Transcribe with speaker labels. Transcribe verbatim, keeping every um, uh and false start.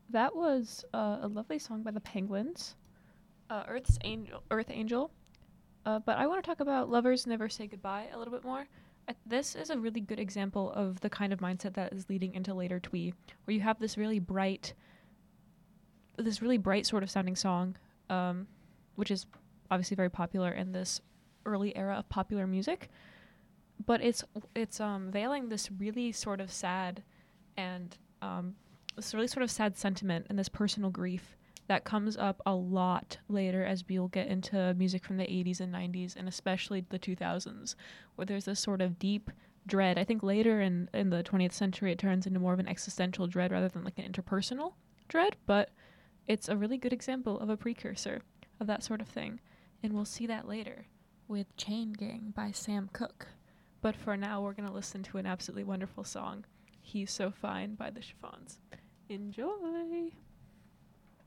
Speaker 1: That was uh, a lovely song by the Penguins, uh, Earth's Angel, Earth Angel. Uh, but I want to talk about Lovers Never Say Goodbye a little bit more. I, this is a really good example of the kind of mindset that is leading into later Twee, where you have this really bright, this really bright sort of sounding song, um, which is obviously very popular in this early era of popular music. But it's it's um, veiling this really sort of sad and um, this really sort of sad sentiment and this personal grief that comes up a lot later as we'll get into music from the eighties and nineties and especially the two thousands, where there's this sort of deep dread. I think later in, in the twentieth century it turns into more of an existential dread rather than like an interpersonal dread, but it's a really good example of a precursor of that sort of thing. And we'll see that later with Chain Gang by Sam Cooke. But for now, we're going to listen to an absolutely wonderful song, He's So Fine by the Chiffons. Enjoy!